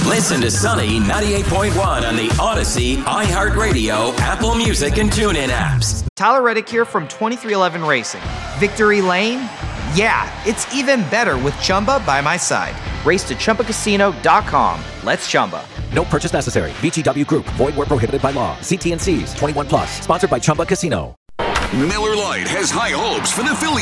Listen to Sunny 98.1 on the Odyssey, iHeartRadio, Apple Music, and TuneIn apps. Tyler Reddick here from 2311 Racing. Victory Lane? Yeah, it's even better with Chumba by my side. Race to ChumbaCasino.com. Let's Chumba. No purchase necessary. VGW Group. Void where prohibited by law. See T&Cs. 21+. Sponsored by Chumba Casino. Miller Lite has high hopes for the Phillies.